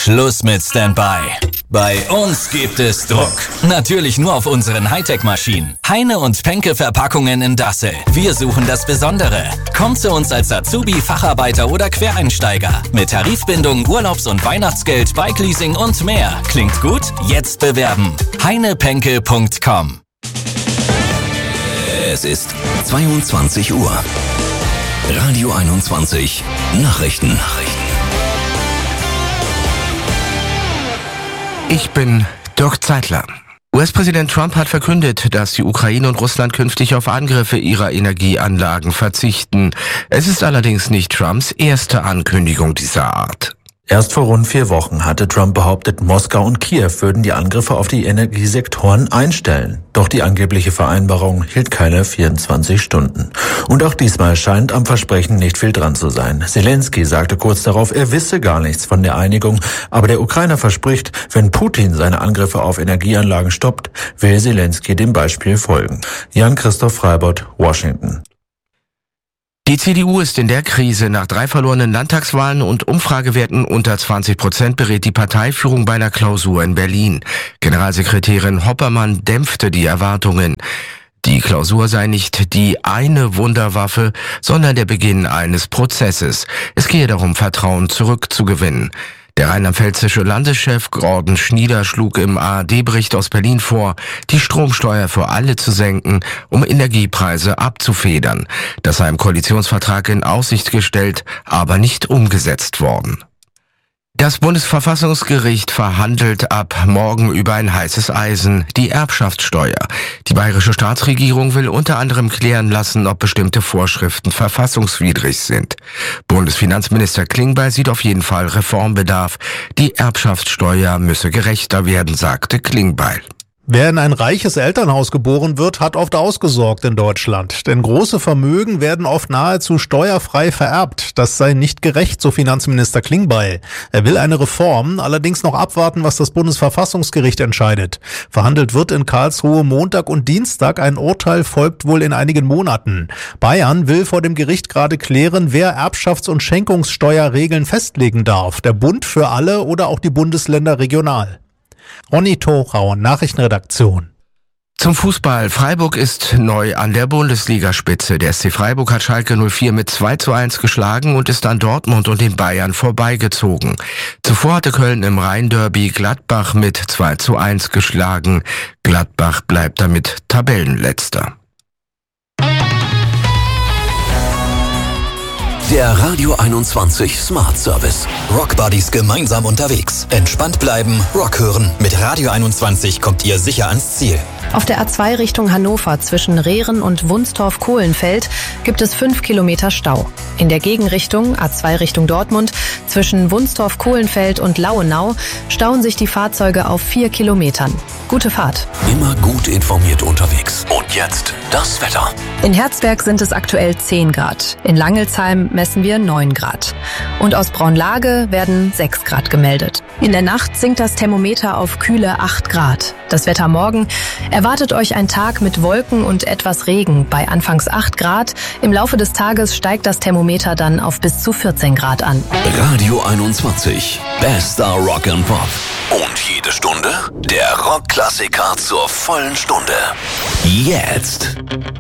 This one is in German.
Schluss mit Standby. Bei uns gibt es Druck. Natürlich nur auf unseren Hightech-Maschinen. Heine und Penke Verpackungen in Dassel. Wir suchen das Besondere. Kommt zu uns als Azubi, Facharbeiter oder Quereinsteiger. Mit Tarifbindung, Urlaubs- und Weihnachtsgeld, Bike-Leasing und mehr. Klingt gut? Jetzt bewerben. heinepenke.com. Es ist 22 Uhr. Radio 21 Nachrichten. Ich bin Dirk Zeitler. US-Präsident Trump hat verkündet, dass die Ukraine und Russland künftig auf Angriffe ihrer Energieanlagen verzichten. Es ist allerdings nicht Trumps erste Ankündigung dieser Art. Erst vor rund 4 Wochen hatte Trump behauptet, Moskau und Kiew würden die Angriffe auf die Energiesektoren einstellen. Doch die angebliche Vereinbarung hielt keine 24 Stunden. Und auch diesmal scheint am Versprechen nicht viel dran zu sein. Zelensky sagte kurz darauf, er wisse gar nichts von der Einigung. Aber der Ukrainer verspricht, wenn Putin seine Angriffe auf Energieanlagen stoppt, will Zelensky dem Beispiel folgen. Jan-Christoph Freibott, Washington. Die CDU ist in der Krise. Nach 3 verlorenen Landtagswahlen und Umfragewerten unter 20% berät die Parteiführung bei einer Klausur in Berlin. Generalsekretärin Hoppermann dämpfte die Erwartungen. Die Klausur sei nicht die eine Wunderwaffe, sondern der Beginn eines Prozesses. Es gehe darum, Vertrauen zurückzugewinnen. Der rheinland-pfälzische Landeschef Gordon Schnieder schlug im ARD-Bericht aus Berlin vor, die Stromsteuer für alle zu senken, um Energiepreise abzufedern. Das sei im Koalitionsvertrag in Aussicht gestellt, aber nicht umgesetzt worden. Das Bundesverfassungsgericht verhandelt ab morgen über ein heißes Eisen, die Erbschaftssteuer. Die bayerische Staatsregierung will unter anderem klären lassen, ob bestimmte Vorschriften verfassungswidrig sind. Bundesfinanzminister Klingbeil sieht auf jeden Fall Reformbedarf. Die Erbschaftssteuer müsse gerechter werden, sagte Klingbeil. Wer in ein reiches Elternhaus geboren wird, hat oft ausgesorgt in Deutschland. Denn große Vermögen werden oft nahezu steuerfrei vererbt. Das sei nicht gerecht, so Finanzminister Klingbeil. Er will eine Reform, allerdings noch abwarten, was das Bundesverfassungsgericht entscheidet. Verhandelt wird in Karlsruhe Montag und Dienstag. Ein Urteil folgt wohl in einigen Monaten. Bayern will vor dem Gericht gerade klären, wer Erbschafts- und Schenkungssteuerregeln festlegen darf. Der Bund für alle oder auch die Bundesländer regional. Ronny Thorau, Nachrichtenredaktion. Zum Fußball. Freiburg ist neu an der Bundesligaspitze. Der SC Freiburg hat Schalke 04 mit 2:1 geschlagen und ist an Dortmund und den Bayern vorbeigezogen. Zuvor hatte Köln im Rhein-Derby Gladbach mit 2:1 geschlagen. Gladbach bleibt damit Tabellenletzter. Der Radio 21 Smart Service. Rock Buddies gemeinsam unterwegs. Entspannt bleiben, Rock hören. Mit Radio 21 kommt ihr sicher ans Ziel. Auf der A2 Richtung Hannover zwischen Rehren und Wunstorf-Kohlenfeld gibt es 5 Kilometer Stau. In der Gegenrichtung A2 Richtung Dortmund zwischen Wunstorf-Kohlenfeld und Lauenau stauen sich die Fahrzeuge auf 4 Kilometern. Gute Fahrt. Immer gut informiert unterwegs. Und jetzt das Wetter. In Herzberg sind es aktuell 10 Grad. In Langelsheim messen wir 9 Grad. Und aus Braunlage werden 6 Grad gemeldet. In der Nacht sinkt das Thermometer auf kühle 8 Grad. Das Wetter morgen: erwartet euch ein Tag mit Wolken und etwas Regen bei anfangs 8 Grad. Im Laufe des Tages steigt das Thermometer dann auf bis zu 14 Grad an. Radio 21. Bester Rock and Pop. Und jede Stunde der Rockklassiker zur vollen Stunde. Jetzt